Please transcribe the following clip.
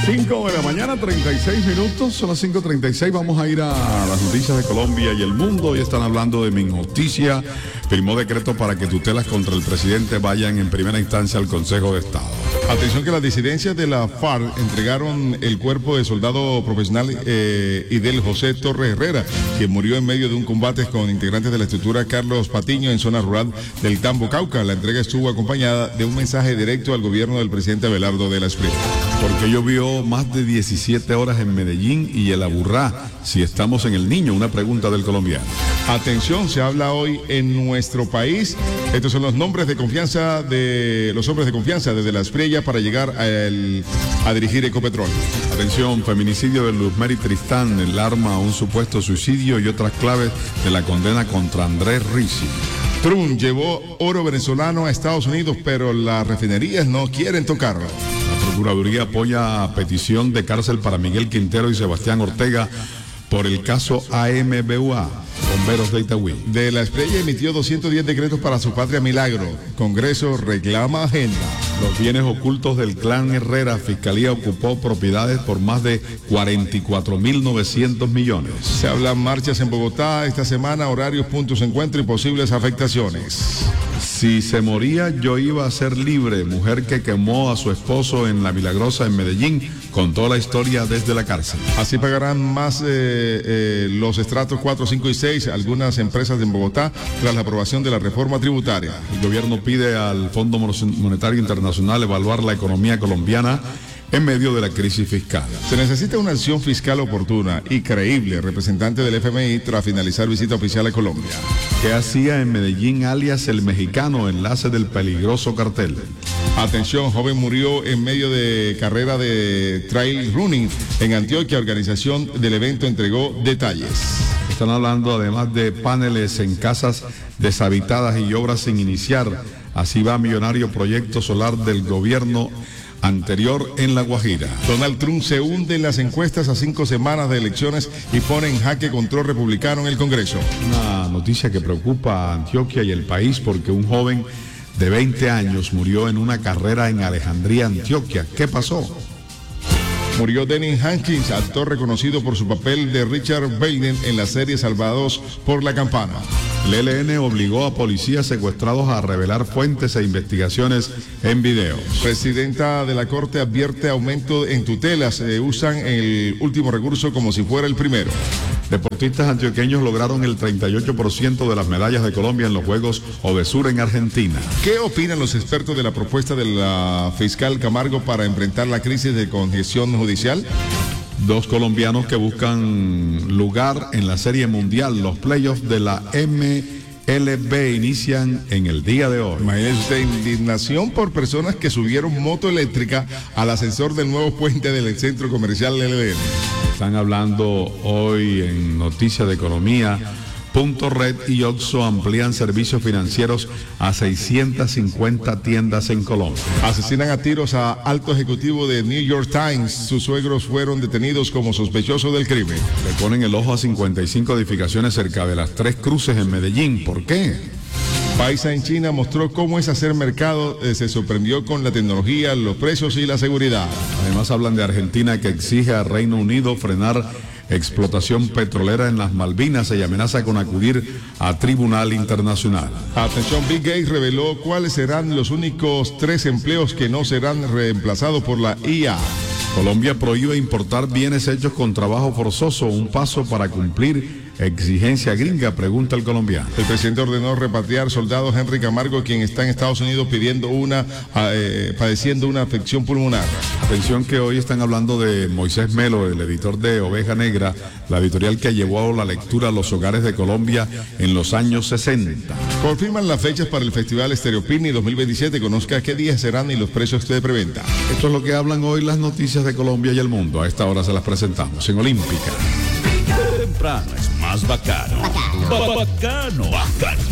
5 de la mañana, 36 minutos, son las 5:36. Vamos a ir a las noticias de Colombia y el mundo. Hoy están hablando de Minjusticia. Firmó decreto para que tutelas contra el presidente vayan en primera instancia al Consejo de Estado. Atención que las disidencias de la FARC entregaron el cuerpo de soldado profesional Idel José Torres Herrera, quien murió en medio de un combate con integrantes de la estructura Carlos Patiño en zona rural del Tambo, Cauca. La entrega estuvo acompañada de un mensaje directo al gobierno del presidente Abelardo de la Espriella. Porque llovió más de 17 horas en Medellín y el Aburrá, si estamos en el Niño, una pregunta del colombiano. Atención, se habla hoy en nuestro país. Estos son los nombres de confianza de los hombres de confianza desde la Espriella para llegar a dirigir Ecopetrol. Atención, feminicidio de Luzmeri Tristán, el arma a un supuesto suicidio y otras claves de la condena contra Andrés Rizzi. Trump llevó oro venezolano a Estados Unidos, pero las refinerías no quieren tocarlo. La Procuraduría apoya petición de cárcel para Miguel Quintero y Sebastián Ortega por el caso AMBUA, bomberos de Itagüí. De la Espriella emitió 210 decretos para su patria Milagro. Congreso reclama agenda. Los bienes ocultos del clan Herrera, Fiscalía ocupó propiedades por más de 44.900 millones. Se hablan marchas en Bogotá esta semana, horarios, puntos de encuentro y posibles afectaciones. Si se moría, yo iba a ser libre. Mujer que quemó a su esposo en La Milagrosa, en Medellín, contó la historia desde la cárcel. Así pagarán más los estratos 4, 5 y 6 algunas empresas en Bogotá tras la aprobación de la reforma tributaria. El gobierno pide al Fondo Monetario Internacional evaluar la economía colombiana en medio de la crisis fiscal. Se necesita una acción fiscal oportuna y creíble. Representante del FMI tras finalizar visita oficial a Colombia. ¿Qué hacía en Medellín alias el mexicano, enlace del peligroso cartel? Atención, joven murió en medio de carrera de trail running en Antioquia. Organización del evento entregó detalles. Están hablando además de paneles en casas deshabitadas y obras sin iniciar. Así va millonario proyecto solar del gobierno anterior en La Guajira. Donald Trump se hunde en las encuestas a 5 semanas de elecciones y pone en jaque control republicano en el Congreso. Una noticia que preocupa a Antioquia y el país porque un joven de 20 años murió en una carrera en Alejandría, Antioquia. ¿Qué pasó? Murió Dennis Hankins, actor reconocido por su papel de Richard Baden en la serie Salvados por la Campana. El ELN obligó a policías secuestrados a revelar fuentes e investigaciones en video. Presidenta de la Corte advierte aumento en tutelas. Usan el último recurso como si fuera el primero. Deportistas antioqueños lograron el 38% de las medallas de Colombia en los Juegos Odesur en Argentina. ¿Qué opinan los expertos de la propuesta de la fiscal Camargo para enfrentar la crisis de congestión judicial? Dos colombianos que buscan lugar en la Serie Mundial. Los playoffs de la MLB inician en el día de hoy. Imagínense usted, indignación por personas que subieron moto eléctrica al ascensor del nuevo puente del centro comercial LDN. Están hablando hoy en Noticias de Economía. Punto Red y Oxxo amplían servicios financieros a 650 tiendas en Colombia. Asesinan a tiros a alto ejecutivo de New York Times. Sus suegros fueron detenidos como sospechosos del crimen. Le ponen el ojo a 55 edificaciones cerca de las Tres Cruces en Medellín. ¿Por qué? Paisa en China mostró cómo es hacer mercado. Se sorprendió con la tecnología, los precios y la seguridad. Además hablan de Argentina que exige al Reino Unido frenar explotación petrolera en las Malvinas y amenaza con acudir a tribunal internacional. Atención, Bill Gates reveló cuáles serán los únicos 3 empleos que no serán reemplazados por la IA. Colombia prohíbe importar bienes hechos con trabajo forzoso, un paso para cumplir exigencia gringa, pregunta el colombiano. El presidente ordenó repatriar soldados. Henry Camargo, quien está en Estados Unidos padeciendo una afección pulmonar. Atención que hoy están hablando de Moisés Melo, el editor de Oveja Negra, la editorial que llevó la lectura a los hogares de Colombia en los años 60. Confirman las fechas para el Festival Estéreo Picnic 2027. Conozca qué días serán y los precios de preventa. Esto es lo que hablan hoy las noticias de Colombia y el mundo. A esta hora se las presentamos en Olímpica. Temprano es más bacano. Bacano.